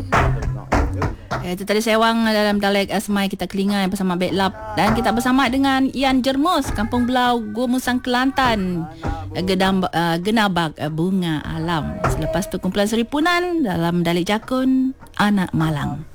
Itu tadi sewang dalam dialek Asmai kita kelingan bersama Betlap. Dan kita bersama dengan Ian Jermus, Kampung Belau, Gomusang, Kelantan. Genabak Bunga Alam. Selepas tu kumpulan Seripunan dalam dialek Jakun, Anak Malang.